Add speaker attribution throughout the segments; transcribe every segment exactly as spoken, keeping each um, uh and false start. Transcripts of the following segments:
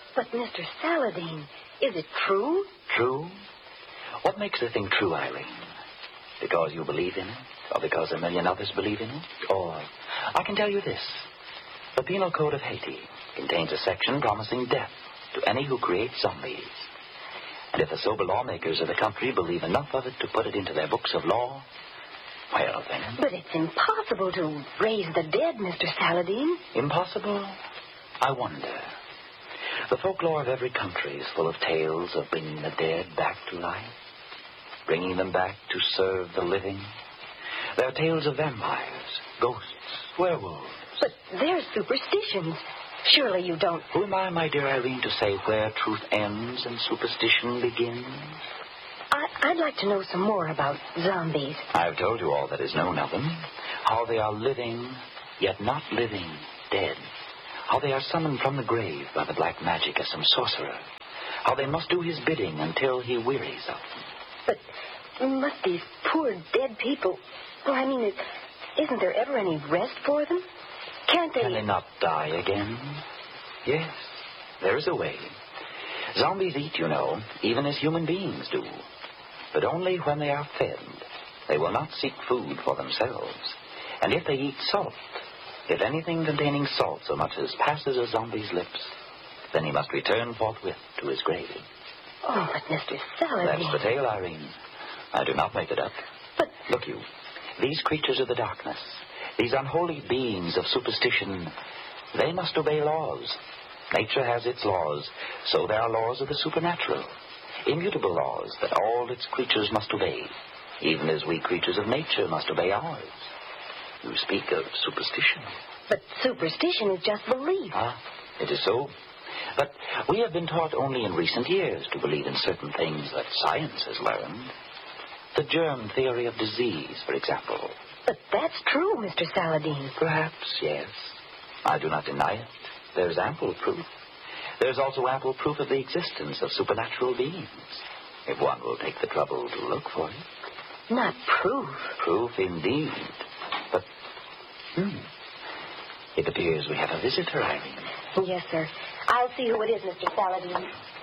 Speaker 1: But, Mister Saladin, is it true?
Speaker 2: True? What makes the thing true, Irene? Because you believe in it? Or because a million others believe in it? Or, I can tell you this. The Penal Code of Haiti contains a section promising death to any who create zombies. And if the sober lawmakers of the country believe enough of it to put it into their books of law, well, then...
Speaker 1: But it's impossible to raise the dead, Mister Saladin.
Speaker 2: Impossible? I wonder. The folklore of every country is full of tales of bringing the dead back to life, bringing them back to serve the living. There are tales of vampires, ghosts, werewolves.
Speaker 1: But they're superstitions. Surely you don't...
Speaker 2: Who am I, my dear Irene, to say where truth ends and superstition begins?
Speaker 1: I, I'd like to know some more about zombies.
Speaker 2: I've told you all that is known of them. How they are living, yet not living, dead. How they are summoned from the grave by the black magic of some sorcerer. How they must do his bidding until he wearies of them.
Speaker 1: But must these poor dead people... Well, I mean, isn't there ever any rest for them? Can't they...
Speaker 2: Can they not die again? Yes, there is a way. Zombies eat, you know, even as human beings do. But only when they are fed. They will not seek food for themselves. And if they eat salt, if anything containing salt so much as passes a zombie's lips, then he must return forthwith to his grave.
Speaker 1: Oh, but Mister Saladin...
Speaker 2: That's the tale, Irene. I do not make it up.
Speaker 1: But...
Speaker 2: Look you, these creatures of the darkness, these unholy beings of superstition, they must obey laws. Nature has its laws, so there are laws of the supernatural. Immutable laws that all its creatures must obey, even as we creatures of nature must obey ours. You speak of superstition.
Speaker 1: But superstition is just belief.
Speaker 2: Ah, it is so. But we have been taught only in recent years to believe in certain things that science has learned. The germ theory of disease, for example.
Speaker 1: But that's true, Mister Saladin.
Speaker 2: Perhaps, yes. I do not deny it. There's ample proof. There's also ample proof of the existence of supernatural beings, if one will take the trouble to look for it.
Speaker 1: Not proof.
Speaker 2: Proof indeed. But, hmm, it appears we have a visitor, Irene.
Speaker 1: Yes, sir. I'll see who it is, Mister Saladin.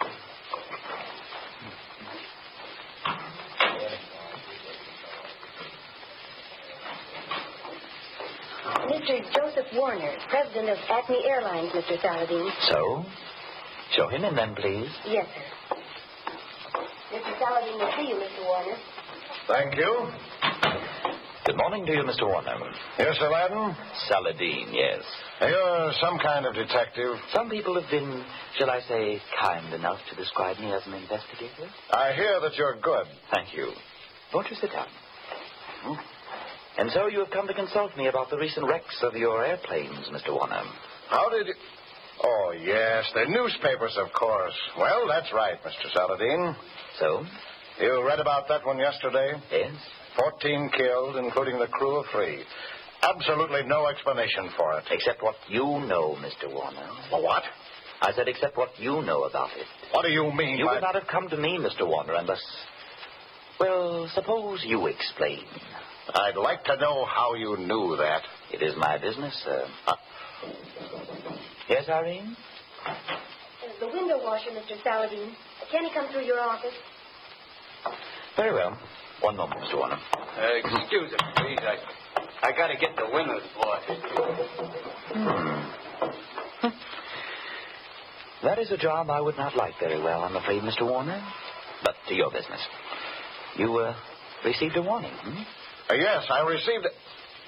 Speaker 1: Mister Joseph Warner, president of Acme Airlines, Mister Saladin.
Speaker 2: So? Show him in then, please.
Speaker 1: Yes, sir. Mister Saladin will see you, Mister Warner.
Speaker 3: Thank you.
Speaker 2: Good morning to you, Mister Warner.
Speaker 3: Yes, Aladdin?
Speaker 2: Saladin, yes.
Speaker 3: You're some kind of detective.
Speaker 2: Some people have been, shall I say, kind enough to describe me as an investigator.
Speaker 3: I hear that you're good.
Speaker 2: Thank you. Won't you sit down? Hmm? And so you have come to consult me about the recent wrecks of your airplanes, Mister Warner.
Speaker 3: How did you... Oh, yes, the newspapers, of course. Well, that's right, Mister Saladin.
Speaker 2: So?
Speaker 3: You read about that one yesterday?
Speaker 2: Yes.
Speaker 3: Fourteen killed, including the crew of three. Absolutely no explanation for it.
Speaker 2: Except what you know, Mister Warner.
Speaker 3: What?
Speaker 2: I said except what you know about it.
Speaker 3: What do you mean?
Speaker 2: You
Speaker 3: by...
Speaker 2: would not have come to me, Mister Warner, unless... Well, suppose you explain.
Speaker 3: I'd like to know how you knew that.
Speaker 2: It is my business, sir. Uh, yes, Irene?
Speaker 1: Uh, the window washer, Mister Saladin. Can he come through your office?
Speaker 2: Very well. One moment, Mister Warner.
Speaker 4: Uh, excuse me, please. I, I got to get the windows washed.
Speaker 2: Hmm. That is a job I would not like very well, I'm afraid, Mister Warner. But to your business. You, uh, received a warning, hmm?
Speaker 3: Uh, yes, I received it.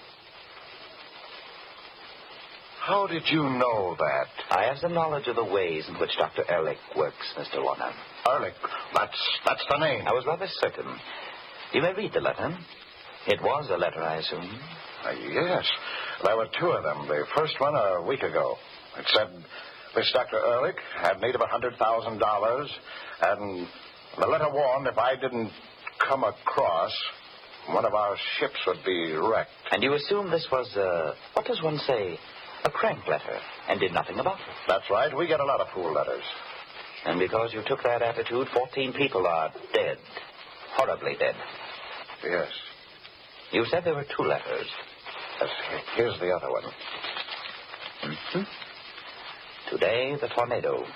Speaker 3: How did you know that?
Speaker 2: I have some knowledge of the ways in which Doctor Ehrlich works, Mister Warner.
Speaker 3: Ehrlich? That's, that's the name.
Speaker 2: I was rather certain. You may read the letter. It was a letter, I assume.
Speaker 3: Uh, yes. There were two of them. The first one a week ago. It said this Doctor Ehrlich had need of one hundred thousand dollars, and the letter warned if I didn't come across, one of our ships would be wrecked.
Speaker 2: And you assume this was, uh, what does one say, a crank letter, and did nothing about it?
Speaker 3: That's right. We get a lot of fool letters.
Speaker 2: And because you took that attitude, fourteen people are dead. Horribly dead.
Speaker 3: Yes.
Speaker 2: You said there were two letters.
Speaker 3: Yes. Here's the other one.
Speaker 2: Mm-hmm. Today, the tornado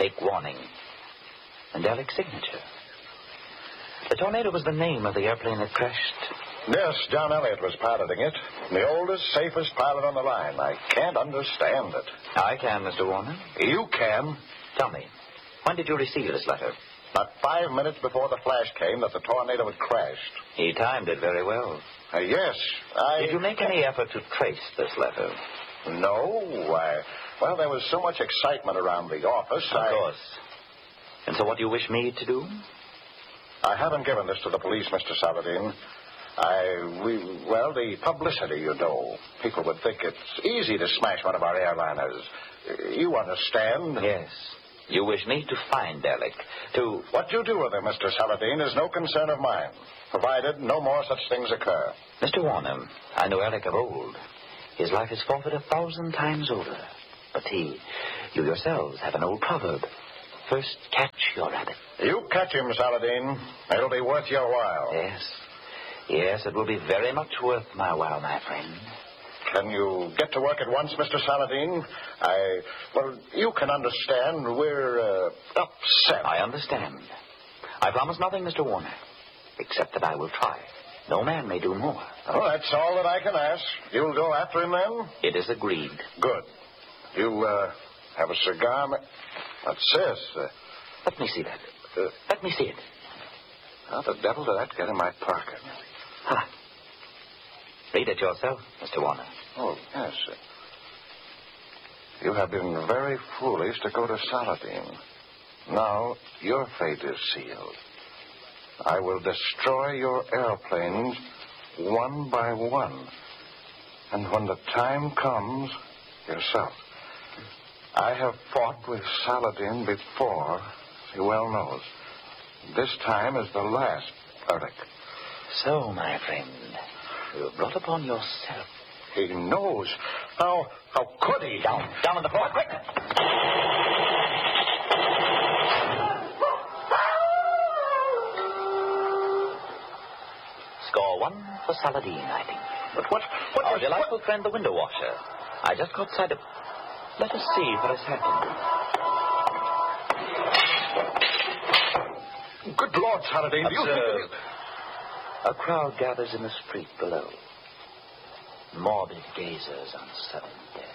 Speaker 2: fake warning, and Alec's signature. The Tornado was the name of the airplane that crashed.
Speaker 3: Yes, John Elliott was piloting it. The oldest, safest pilot on the line. I can't understand it.
Speaker 2: I can, Mister Warner.
Speaker 3: You can.
Speaker 2: Tell me, when did you receive this letter?
Speaker 3: Not five minutes before the flash came that the Tornado had crashed.
Speaker 2: He timed it very well.
Speaker 3: Uh, yes, I...
Speaker 2: Did you make any effort to trace this letter?
Speaker 3: No, I... Well, there was so much excitement around the office,
Speaker 2: Of
Speaker 3: I...
Speaker 2: course. And so what do you wish me to do?
Speaker 3: I haven't given this to the police, Mister Saladin. I... We, well, the publicity, you know. People would think it's easy to smash one of our airliners. You understand?
Speaker 2: Yes. You wish me to find Alec, to...
Speaker 3: What you do with him, Mister Saladin, is no concern of mine, provided no more such things occur.
Speaker 2: Mister Warner, I know Alec of old. His life is forfeit a thousand times over. But he, you yourselves have an old proverb. First catch your rabbit.
Speaker 3: You catch him, Saladin. It'll be worth your while.
Speaker 2: Yes. Yes, it will be very much worth my while, my friend.
Speaker 3: Can you get to work at once, Mister Saladin? I... Well, you can understand we're uh, upset.
Speaker 2: I understand. I promise nothing, Mister Warner, except that I will try. No man may do more.
Speaker 3: Oh, that's all that I can ask. You'll go after him, then?
Speaker 2: It is agreed.
Speaker 3: Good. You'll uh, have a cigar? Ma- What's this? Uh,
Speaker 2: Let me see that.
Speaker 3: uh,
Speaker 2: Let me see it.
Speaker 3: how the devil did that get in my pocket?
Speaker 2: Ha. Read it yourself, Mister Warner.
Speaker 3: Oh, yes. Uh, you have been very foolish to go to Saladin. Now your fate is sealed. I will destroy your airplanes one by one. And when the time comes, yourself. I have fought with Saladin before, as he well knows. This time is the last, Eric.
Speaker 2: So, my friend, you have brought upon yourself.
Speaker 3: He knows. How, how could he?
Speaker 2: Down, down on the floor, quick! Score one for Saladin, I think.
Speaker 3: But what... what
Speaker 2: Our
Speaker 3: was-
Speaker 2: delightful friend, the window washer. I just caught sight of... Let us see what has happened.
Speaker 3: Good Lord, Saladin, do you
Speaker 2: Observe.
Speaker 3: think...
Speaker 2: A crowd gathers in the street below. Morbid gazers on sudden death.